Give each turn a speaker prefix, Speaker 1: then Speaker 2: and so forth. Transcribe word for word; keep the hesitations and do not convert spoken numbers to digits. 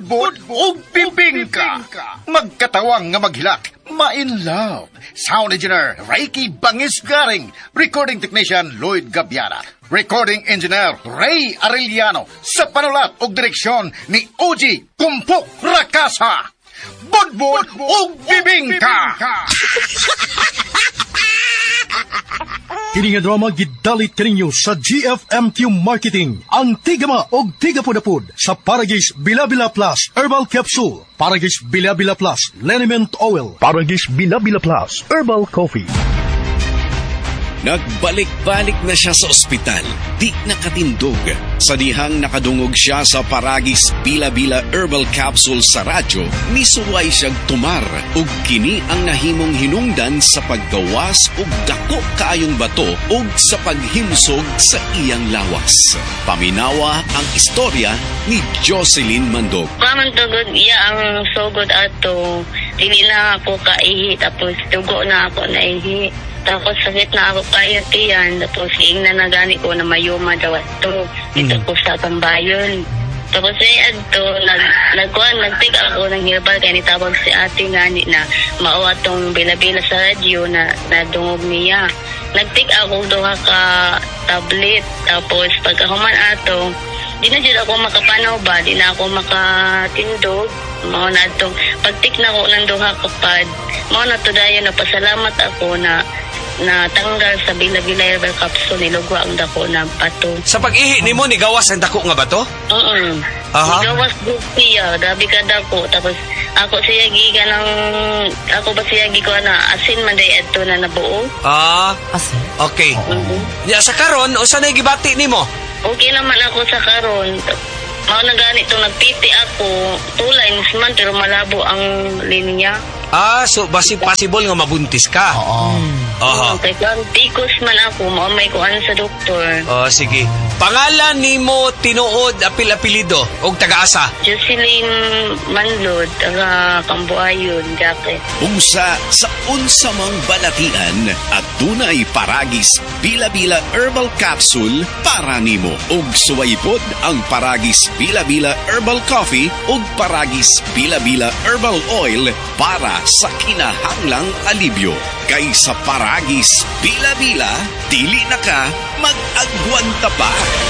Speaker 1: budbud o bibingka. Magkatawang nga maghilak, ma-in love. Sound engineer, Reiki Bangis Garing. Recording technician, Lloyd Gabiana. Recording engineer, Ray Arellano. Sa panulat o direksyon ni O G Kumpok Rakasa. Budbud o bibingka.
Speaker 2: Kini nga drama gidalit kaninyo sa G F M Q Marketing. Ang tigama og tigapudapud sa Paragis Bila-Bila Plus Herbal Capsule, Paragis Bila-Bila Plus Liniment Oil, Paragis Bila-Bila Plus Herbal Coffee.
Speaker 3: Nagbalik-balik na siya sa ospital, di nakatindog. Sa dihang nakadungog siya sa Paragis Bila-Bila Herbal Capsule sa radyo, misuway siyang tumar ug kini ang nahimong hinungdan sa paggawas ug dako kaayong bato ug sa paghimsog sa iyang lawas. Paminawa ang istorya ni Jocelyn Mandog.
Speaker 4: Kaman tugod iya ang sugod ato, dili na ako kaihi tapos dugo na ako naihi. Tapos sakit na ako kayo tiyan. Tapos ingnan na gani ko na mayuma daw ito. Dito ko sa tambayon. Tapos ay adto, nag, nagkuhan, nagtig ako ng herbal kaya nitawag si ate ngani na maawa tong bila-bila sa radyo na nadungog niya. Nagtig ako doha ka tablet. Tapos pagkahuman ato, di na dyan ako makapanaw ba? Di na ako makatindog. Mao na itong pagtik na ko ng duha kapad. Mao na to dayo na pasalamat ako na na tanggal sa Bila-Bila Herbal Capsule nilugwa ang dako na bato.
Speaker 5: Sa pag-ihi nimo ni gawas ang dako nga bato?
Speaker 4: Oo.
Speaker 5: Aha.
Speaker 4: Gawas gud siya, grabe ka dako. Tapos ako siya giga ng ako ba siya giga na asin man day adto na nabuo.
Speaker 5: Ah,
Speaker 6: Asin?
Speaker 5: okay.
Speaker 4: Mm-hmm.
Speaker 5: Ya sa karon usa na gibati nimo?
Speaker 4: Okay naman ako sa karon. Mao na gani itong nagpiti ako, two lines man pero malabo ang linya.
Speaker 5: Ah, so basi possible nga mabuntis ka.
Speaker 6: Oo.
Speaker 5: Aha.
Speaker 4: Kaya kung tikos man ako, mao may kuan sa doktor.
Speaker 5: Oh, sige. Pangalan nimo tinuod apil-apelido og taga-asa?
Speaker 4: Jocelyn Manlod, taga Cambuayon, Jacket.
Speaker 3: Unsa sa unsa mang balatian at dunay Paragis Bila-Bila Herbal Capsule para nimo ug suwaypod ang Paragis Bila-Bila Herbal Coffee ug Paragis Bila-Bila Herbal Oil para sa kinahanglang alibyo. Kay sa Paragis Bila-Bila, dili na ka mag-agwanta pa.